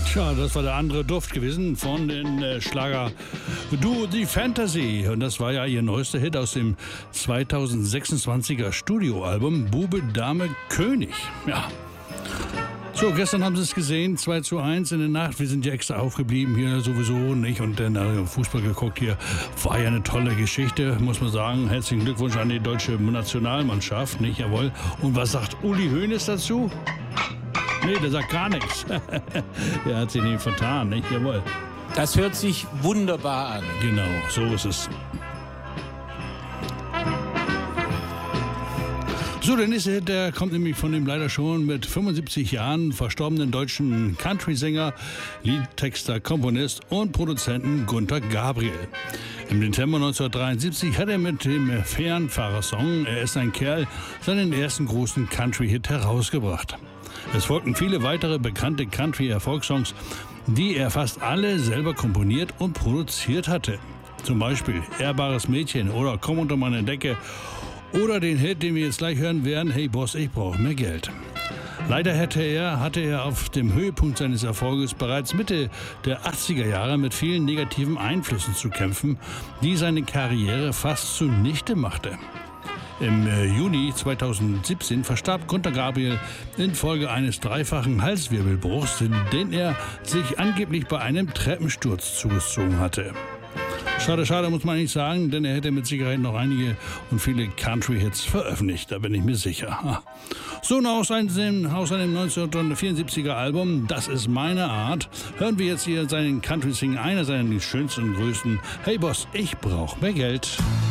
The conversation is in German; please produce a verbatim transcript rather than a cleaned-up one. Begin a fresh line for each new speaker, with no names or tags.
Tja, das war der andere Duft gewesen von den äh, Schlager Do the Fantasy. Und das war ja ihr neuester Hit aus dem zweitausendsechsundzwanziger Studioalbum Bube, Dame, König. Ja. So, gestern haben Sie es gesehen, zwei zu eins in der Nacht. Wir sind ja extra aufgeblieben hier sowieso, nicht? Und dann äh, Fußball geguckt hier. War ja eine tolle Geschichte, muss man sagen. Herzlichen Glückwunsch an die deutsche Nationalmannschaft, nicht? Jawohl. Und was sagt Uli Hoeneß dazu? Nee, der sagt gar nichts. Er hat sich nicht vertan, nicht? Jawohl.
Das hört sich wunderbar an.
Genau, so ist es. So, der nächste Hit, der kommt nämlich von dem leider schon mit fünfundsiebzig Jahren verstorbenen deutschen Country-Sänger, Liedtexter, Komponist und Produzenten Günter Gabriel. Im Dezember neunzehnhundertdreiundsiebzig hat er mit dem Fernfahrer-Song "Er ist ein Kerl" seinen ersten großen Country-Hit herausgebracht. Es folgten viele weitere bekannte Country-Erfolgssongs, die er fast alle selber komponiert und produziert hatte. Zum Beispiel "Ehrbares Mädchen" oder "Komm unter meine Decke" oder den Hit, den wir jetzt gleich hören werden, "Hey Boss, ich brauche mehr Geld". Leider hatte er, hatte er auf dem Höhepunkt seines Erfolges bereits Mitte der achtziger Jahre mit vielen negativen Einflüssen zu kämpfen, die seine Karriere fast zunichte machte. Im Juni zweitausendsiebzehn verstarb Günter Gabriel infolge eines dreifachen Halswirbelbruchs, den er sich angeblich bei einem Treppensturz zugezogen hatte. Schade, schade, muss man nicht sagen, denn er hätte mit Sicherheit noch einige und viele Country-Hits veröffentlicht, da bin ich mir sicher. So, noch aus einem, aus einem neunzehnhundertvierundsiebziger Album, "Das ist meine Art", hören wir jetzt hier seinen Country-Sing, einer seiner schönsten und größten: "Hey Boss, ich brauch mehr Geld".